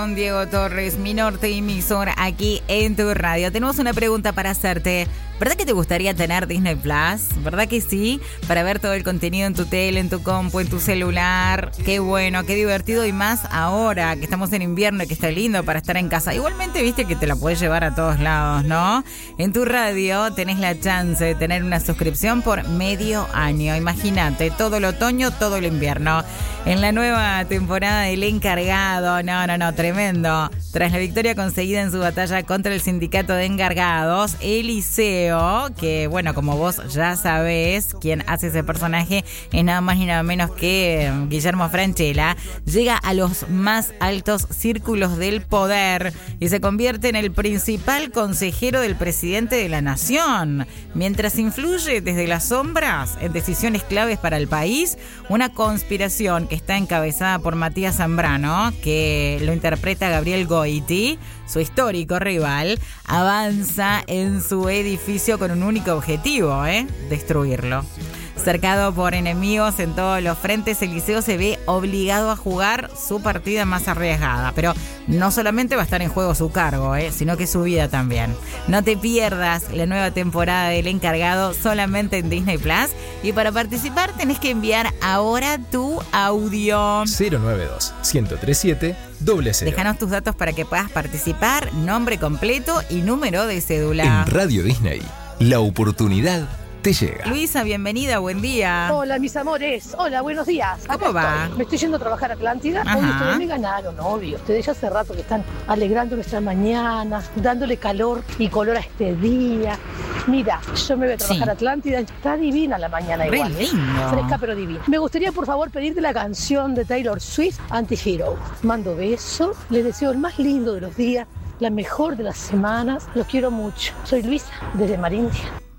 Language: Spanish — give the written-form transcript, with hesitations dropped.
Con Diego Torres, mi norte y mi sur, aquí en tu radio. Tenemos una pregunta para hacerte. ¿Verdad que te gustaría tener Disney Plus? ¿Verdad que sí? Para ver todo el contenido en tu tele, en tu compu, en tu celular. Qué bueno, qué divertido, y más ahora que estamos en invierno y que está lindo para estar en casa. Igualmente, viste que te la puedes llevar a todos lados, ¿no? En tu radio tenés la chance de tener una suscripción por medio año. Imagínate, todo el otoño, todo el invierno. En la nueva temporada del Encargado, no, tremendo. Tras la victoria conseguida en su batalla contra el sindicato de encargados, Eliseo, que bueno, como vos ya sabés, quien hace ese personaje es nada más y nada menos que Guillermo Francella, llega a los más altos círculos del poder y se convierte en el principal consejero del presidente de la nación, mientras influye desde las sombras en decisiones claves para el país. Una conspiración que está encabezada por Matías Zambrano, que lo interpreta Gabriel Goiti, su histórico rival, avanza en su edificio con un único objetivo, destruirlo. Cercado por enemigos en todos los frentes, Eliseo se ve obligado a jugar su partida más arriesgada. Pero no solamente va a estar en juego su cargo, sino que su vida también. No te pierdas la nueva temporada del Encargado solamente en Disney Plus. Y para participar tenés que enviar ahora tu audio. 092-1037-00. Déjanos tus datos para que puedas participar, nombre completo y número de cédula. En Radio Disney, la oportunidad te llega. Luisa, bienvenida, buen día. Hola, mis amores. Hola, buenos días. ¿Cómo va? Me estoy yendo a trabajar a Atlántida. Ajá. Hoy ustedes me ganaron, obvio. Ustedes ya hace rato que están alegrando nuestra mañana, dándole calor y color a este día. Mira, yo me voy a trabajar a Atlántida. Está divina la mañana Re igual. lindo. Fresca pero divina. Me gustaría, por favor, pedirte la canción de Taylor Swift, Anti-Hero. Mando besos. Les deseo el más lindo de los días, la mejor de las semanas. Los quiero mucho. Soy Luisa, desde Marindia.